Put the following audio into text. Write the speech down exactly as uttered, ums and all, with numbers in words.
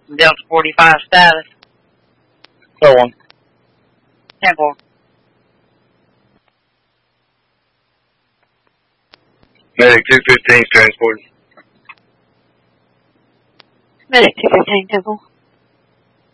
Delta forty-five status. Go on. ten four. Medic two fifteen transported. Medic two fifteen, Temple.